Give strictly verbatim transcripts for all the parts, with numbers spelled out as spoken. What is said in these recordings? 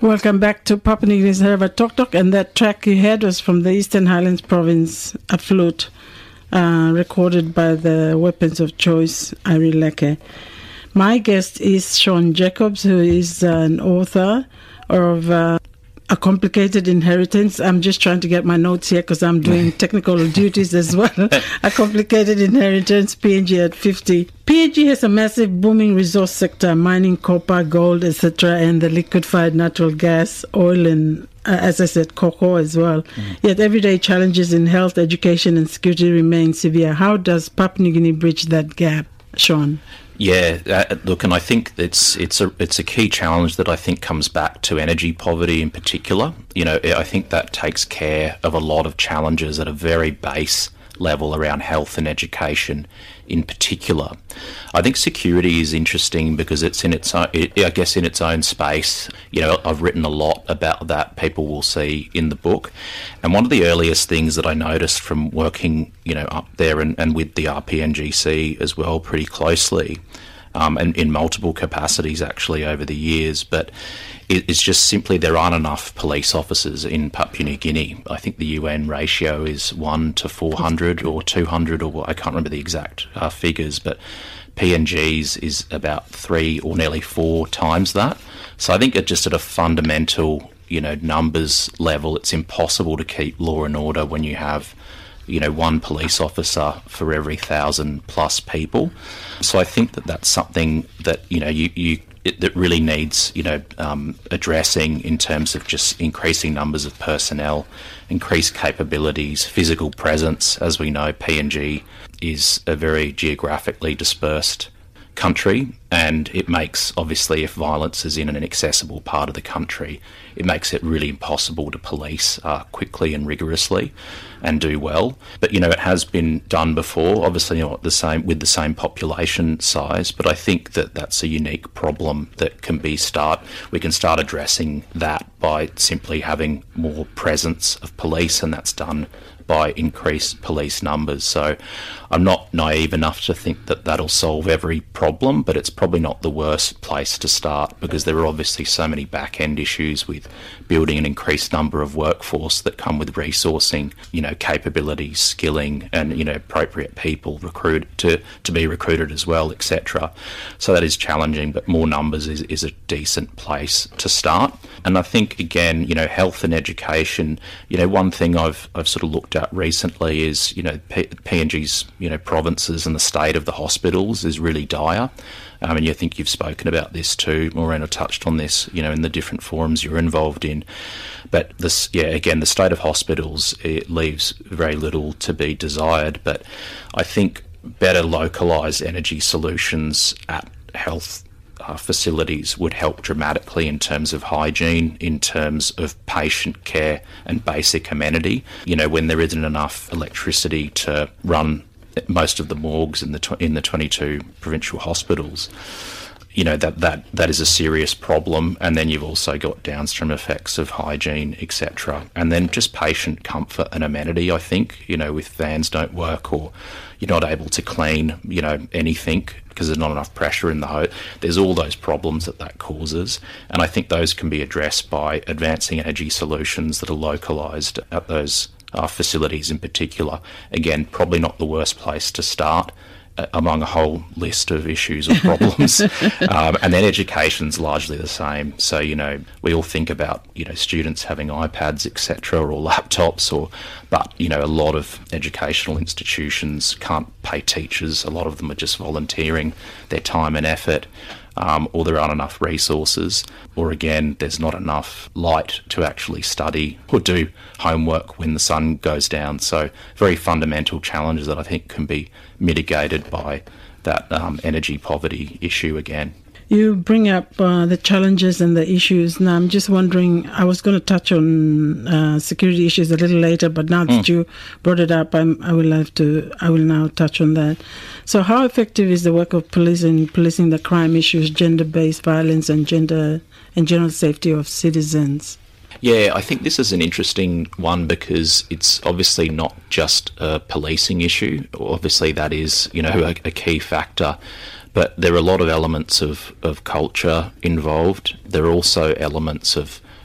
Welcome back to Papua New Guinea's Herba Tok Tok, and that track you heard was from the Eastern Highlands Province, A Flute, uh, recorded by the Weapons of Choice, Iri Leke. My guest is Sean Jacobs, who is uh, an author of uh, A Complicated Inheritance. I'm just trying to get my notes here because I'm doing technical duties as well. A Complicated Inheritance, P N G at fifty. P N G has a massive booming resource sector, mining copper, gold, et cetera, and the liquefied natural gas, oil, and, uh, as I said, cocoa as well. Mm. Yet everyday challenges in health, education, and security remain severe. How does Papua New Guinea bridge that gap, Sean? Yeah, uh, look, and I think it's it's a it's a key challenge that I think comes back to energy poverty in particular. You know, I think that takes care of a lot of challenges at a very base level around health and education in particular. I think security is interesting because it's in its own, it, I guess in its own space. You know, I've written a lot about that, people will see in the book. And one of the earliest things that I noticed from working, you know, up there and, and with the R P N G C as well pretty closely, um, and in multiple capacities actually over the years, but it, it's just simply there aren't enough police officers in Papua New Guinea. I think the U N ratio is one to four hundred or two hundred, or I can't remember the exact uh, figures, but P N G's is about three or nearly four times that. So I think it just at a fundamental, you know, numbers level, it's impossible to keep law and order when you have, you know, one police officer for every thousand plus people. So I think that that's something that, you know, you, you it, that really needs, you know, um, addressing in terms of just increasing numbers of personnel, increased capabilities, physical presence. As we know, P N G is a very geographically dispersed country, and it makes, obviously, if violence is in an inaccessible part of the country, it makes it really impossible to police uh, quickly and rigorously and do well. But, you know, it has been done before, obviously not the same with the same population size, but I think that that's a unique problem that can be start, we can start addressing that by simply having more presence of police, and that's done by increased police numbers. So I'm not naive enough to think that that'll solve every problem, but it's probably not the worst place to start, because there are obviously so many back-end issues with building an increased number of workforce that come with resourcing, you know, capabilities, skilling, and, you know, appropriate people recruit to, to be recruited as well, et cetera. So that is challenging, but more numbers is, is a decent place to start. And I think, again, you know, health and education, you know, one thing I've I've sort of looked at recently is, you know, P- PNG's, you know, provinces and the state of the hospitals is really dire. Um, and you think you've spoken about this too, Morena touched on this, you know, in the different forums you're involved in. But this, yeah, again, the state of hospitals, it leaves very little to be desired. But I think better localised energy solutions at health Uh, facilities would help dramatically in terms of hygiene, in terms of patient care and basic amenity. You know, when there isn't enough electricity to run most of the morgues in the tw- in the twenty-two provincial hospitals, you know, that, that that is a serious problem. And then you've also got downstream effects of hygiene, et cetera. And then just patient comfort and amenity, I think, you know, if fans don't work or you're not able to clean, you know, anything because there's not enough pressure in the hose. There's all those problems that that causes. And I think those can be addressed by advancing energy solutions that are localised at those uh, facilities in particular. Again, probably not the worst place to start uh, among a whole list of issues or problems. um, and then education's largely the same. So, you know, we all think about, you know, students having iPads, et cetera, or laptops, or but, you know, a lot of educational institutions can't pay teachers. A lot of them are just volunteering their time and effort, um, or there aren't enough resources, or again, there's not enough light to actually study or do homework when the sun goes down. So very fundamental challenges that I think can be mitigated by that um, energy poverty issue again. You bring up uh, the challenges and the issues. Now, I'm just wondering, I was going to touch on uh, security issues a little later, but now that mm. you brought it up, I'm, I will have to, I will now touch on that. So how effective is the work of police in policing the crime issues, gender-based violence and gender and general safety of citizens? Yeah, I think this is an interesting one because it's obviously not just a policing issue. Obviously that is, you know, a, a key factor. But there are a lot of elements of, of culture involved. There are also elements of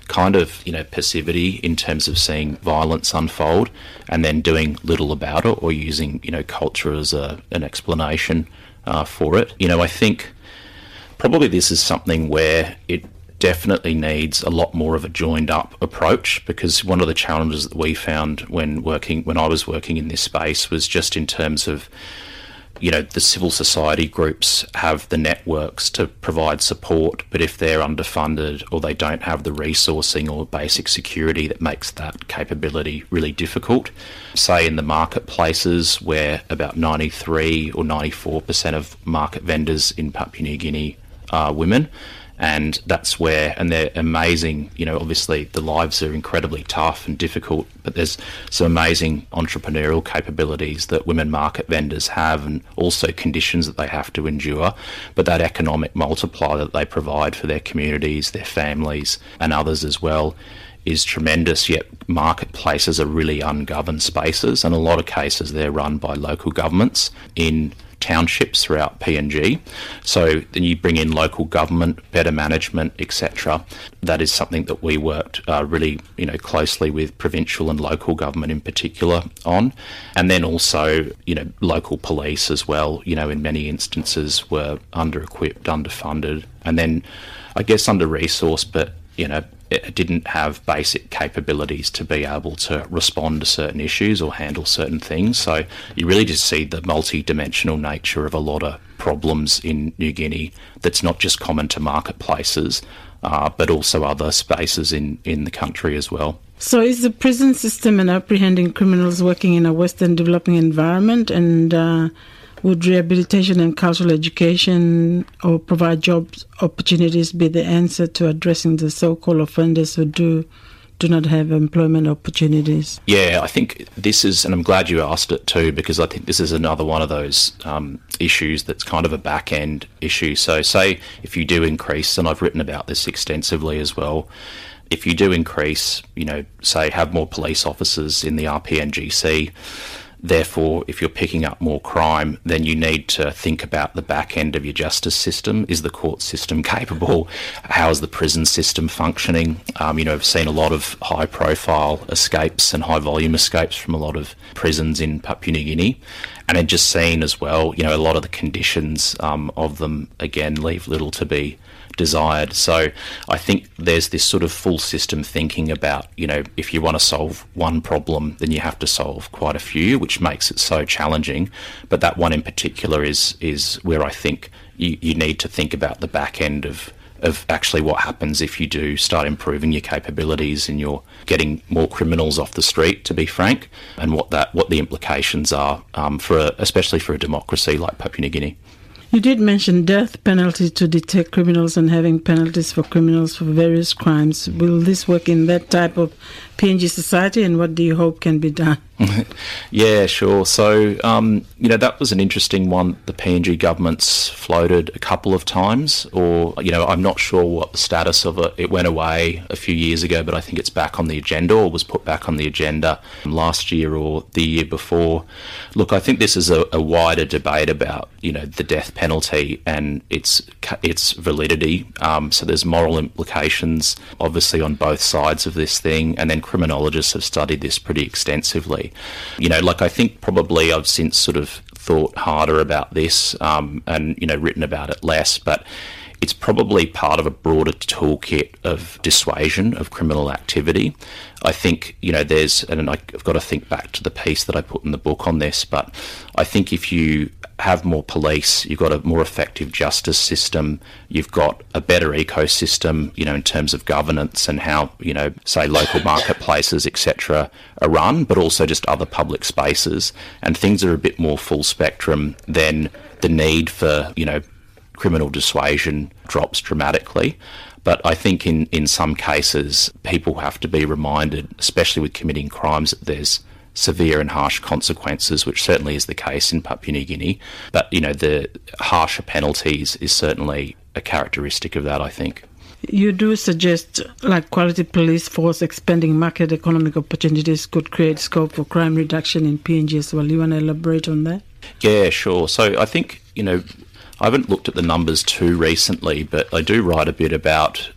kind of, you know, passivity in terms of seeing violence unfold and then doing little about it, or using, you know, culture as a, an explanation uh, for it. You know, I think probably this is something where it definitely needs a lot more of a joined up approach, because one of the challenges that we found when working, when I was working in this space, was just in terms of, you know, the civil society groups have the networks to provide support, but if they're underfunded or they don't have the resourcing or basic security, that makes that capability really difficult. Say in the marketplaces, where about ninety-three or ninety-four percent of market vendors in Papua New Guinea are women, and that's where, and they're amazing, you know, obviously the lives are incredibly tough and difficult, but there's some amazing entrepreneurial capabilities that women market vendors have, and also conditions that they have to endure. But that economic multiplier that they provide for their communities, their families, and others as well, is tremendous. Yet marketplaces are really ungoverned spaces, and in a lot of cases they're run by local governments in townships throughout P N G. So then you bring in local government, better management, et cetera. That is something that we worked uh, really, you know, closely with provincial and local government in particular on. And then also, you know, local police as well, you know, in many instances were under-equipped, underfunded, and then I guess under-resourced, but, you know, it didn't have basic capabilities to be able to respond to certain issues or handle certain things. So you really just see the multi-dimensional nature of a lot of problems in New Guinea that's not just common to marketplaces, uh, but also other spaces in, in the country as well. So is the prison system and apprehending criminals working in a Western developing environment, and uh, would rehabilitation and cultural education or provide job opportunities be the answer to addressing the so-called offenders who do do not have employment opportunities? Yeah, I think this is, and I'm glad you asked it too, because I think this is another one of those um, issues that's kind of a back-end issue. So say if you do increase, and I've written about this extensively as well, if you do increase, you know, say have more police officers in the R P N G C, therefore, if you're picking up more crime, then you need to think about the back end of your justice system. Is the court system capable? How is the prison system functioning? Um, you know, I've seen a lot of high-profile escapes and high-volume escapes from a lot of prisons in Papua New Guinea. And I've just seen as well, you know, a lot of the conditions um, of them, again, leave little to be desired. So I think there's this sort of full system thinking about, you know, if you want to solve one problem, then you have to solve quite a few, which makes it so challenging. But that one in particular is is where I think you, you need to think about the back end of of actually what happens if you do start improving your capabilities and you're getting more criminals off the street, to be frank, and what that what the implications are um, for a, especially for a democracy like Papua New Guinea. You did mention death penalty to detect criminals and having penalties for criminals for various crimes. Will this work in that type of P N G society, and what do you hope can be done? Yeah, sure. So, um, you know, that was an interesting one the P N G government's floated a couple of times, or, you know, I'm not sure what the status of it. It went away a few years ago, but I think it's back on the agenda, or was put back on the agenda last year or the year before. Look, I think this is a, a wider debate about, you know, the death penalty and its its validity. Um, so there's moral implications, obviously, on both sides of this thing, and then criminologists have studied this pretty extensively. You know, like I think probably I've since sort of thought harder about this um, and, you know, written about it less, but it's probably part of a broader toolkit of dissuasion of criminal activity. I think, you know, there's, and I've got to think back to the piece that I put in the book on this, but I think if you have more police, you've got a more effective justice system, you've got a better ecosystem, you know, in terms of governance and how, you know, say local marketplaces, et cetera, are run, but also just other public spaces, and things are a bit more full spectrum, then the need for, you know, criminal dissuasion drops dramatically. But I think in, in some cases, people have to be reminded, especially with committing crimes, that there's severe and harsh consequences, which certainly is the case in Papua New Guinea. But, you know, the harsher penalties is certainly a characteristic of that, I think. You do suggest, like, quality police force expanding market economic opportunities could create scope for crime reduction in P N G as well. You want to elaborate on that? Yeah, sure. So I think, you know, I haven't looked at the numbers too recently, but I do write a bit about,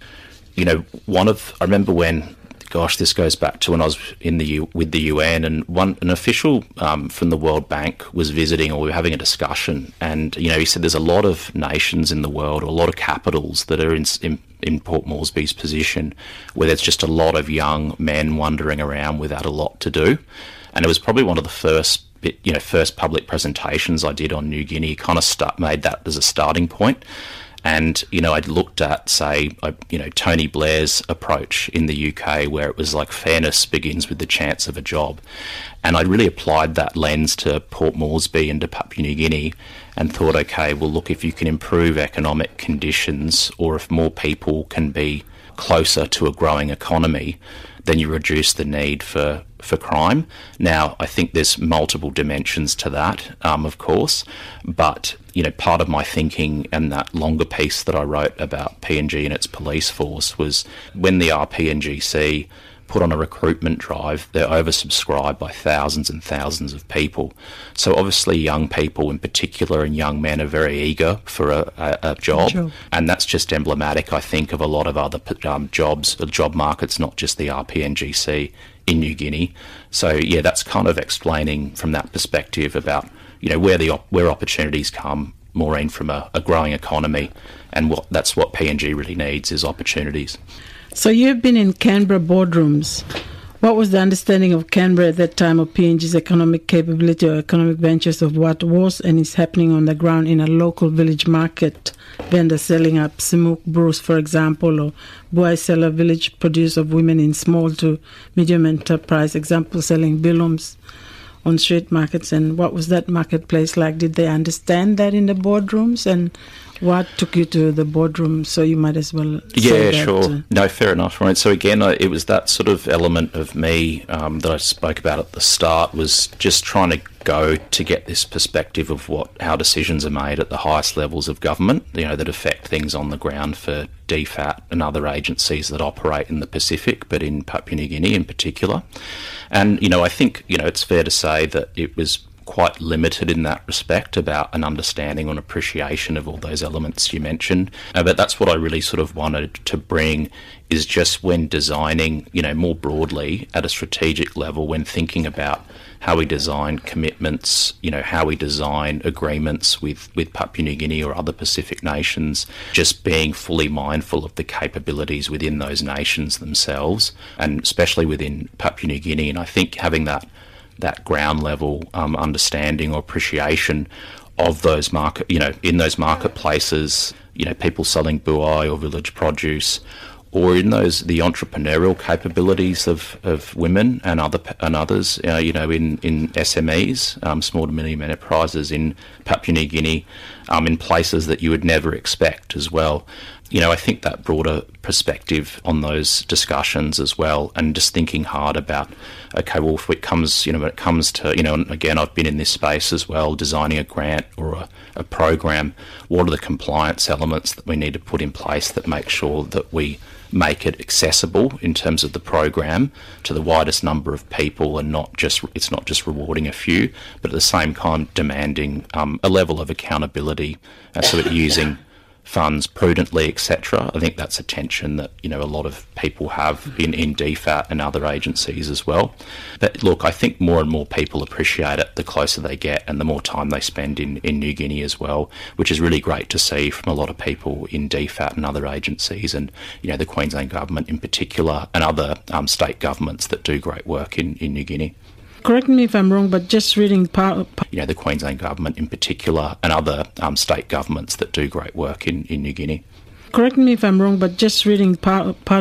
you know, one of, I remember when, gosh, this goes back to when I was in the U, with the U N, and one an official um, from the World Bank was visiting, or we were having a discussion, and you know, he said there's a lot of nations in the world, or a lot of capitals that are in, in, in Port Moresby's position, where there's just a lot of young men wandering around without a lot to do, and it was probably one of the first, you know, first public presentations I did on New Guinea. Kind of start made that as a starting point. And, you know, I'd looked at, say, you know, Tony Blair's approach in the U K, where it was like fairness begins with the chance of a job. And I really applied that lens to Port Moresby and to Papua New Guinea and thought, okay, well, look, if you can improve economic conditions, or if more people can be closer to a growing economy, then you reduce the need for, for crime. Now, I think there's multiple dimensions to that, um, of course, but, you know, part of my thinking and that longer piece that I wrote about P N G and its police force was when the R P N G C put on a recruitment drive, they're oversubscribed by thousands and thousands of people. So obviously young people in particular, and young men, are very eager for a, a, a job. Sure. And that's just emblematic, I think, of a lot of other um, jobs, job markets, not just the R P N G C in New Guinea. So yeah, that's kind of explaining from that perspective about, you know, where the where opportunities come, Maureen, from a, a growing economy, and what that's what P N G really needs is opportunities. So you've been in Canberra boardrooms. What was the understanding of Canberra at that time of P N G's economic capability or economic ventures, of what was and is happening on the ground in a local village market? Vendors selling up Simuk brews, for example, or Buai Seller village produce of women in small to medium enterprise, example, selling bilums on street markets. And what was that marketplace like? Did they understand that in the boardrooms? And what took you to the boardroom? So you might as well say Yeah, that. sure. Uh, no, fair enough. Right. So again, I, it was that sort of element of me um, that I spoke about at the start, was just trying to go to get this perspective of what how decisions are made at the highest levels of government, you know, that affect things on the ground for D FAT and other agencies that operate in the Pacific, but in Papua New Guinea in particular. And, you know, I think, you know, it's fair to say that it was quite limited in that respect about an understanding or an appreciation of all those elements you mentioned. Uh, but that's what I really sort of wanted to bring, is just when designing, you know, more broadly at a strategic level, when thinking about how we design commitments, you know, how we design agreements with, with Papua New Guinea or other Pacific nations, just being fully mindful of the capabilities within those nations themselves, and especially within Papua New Guinea. And I think having that that ground level um, understanding or appreciation of those market, you know, in those marketplaces, you know, people selling buai or village produce, or in those the entrepreneurial capabilities of, of women and other and others, uh, you know, in in S M Es, um, small to medium enterprises in Papua New Guinea, um, in places that you would never expect as well. You know, I think that broader perspective on those discussions as well, and just thinking hard about, okay, well, if it comes, you know, when it comes to, you know, and again, I've been in this space as well, designing a grant or a, a program, what are the compliance elements that we need to put in place that make sure that we make it accessible in terms of the program to the widest number of people, and not just, it's not just rewarding a few, but at the same time demanding um, a level of accountability, uh, so that using funds prudently, et cetera. I think that's a tension that, you know, a lot of people have in, in D FAT and other agencies as well. But look, I think more and more people appreciate it the closer they get and the more time they spend in, in New Guinea as well, which is really great to see from a lot of people in D FAT and other agencies, and, you know, the Queensland Government in particular, and other um, state governments that do great work in, in New Guinea. Correct me if I'm wrong, but just reading part... You know, the Queensland Government in particular, and other um, state governments that do great work in, in New Guinea. Correct me if I'm wrong, but just reading part, part